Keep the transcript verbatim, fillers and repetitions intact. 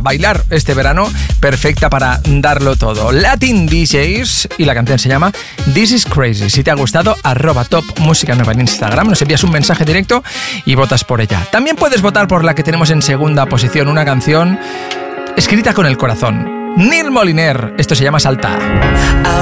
bailar este verano, perfecta para darlo todo. Latin D Js, y la canción se llama This is Crazy. Si te ha gustado, arroba Top Música Nueva en Instagram, nos envías un mensaje directo y votas por ella. También puedes votar por la que tenemos en segunda posición, una canción escrita con el corazón. Neil Moliner, esto se llama Salta.